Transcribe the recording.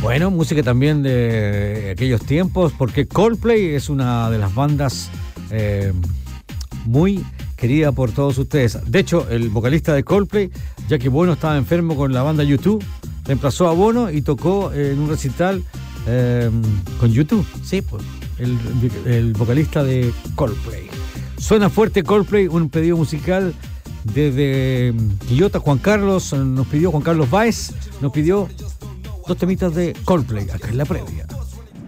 Bueno, música también de aquellos tiempos, porque Coldplay es una de las bandas muy querida por todos ustedes. De hecho, el vocalista de Coldplay, ya que Bono estaba enfermo con la banda U2, reemplazó a Bono y tocó en un recital con U2. Sí, pues, el vocalista de Coldplay. Suena fuerte Coldplay, un pedido musical desde Quillota. Juan Carlos Báez nos pidió 2 temitas de Coldplay, acá en la previa.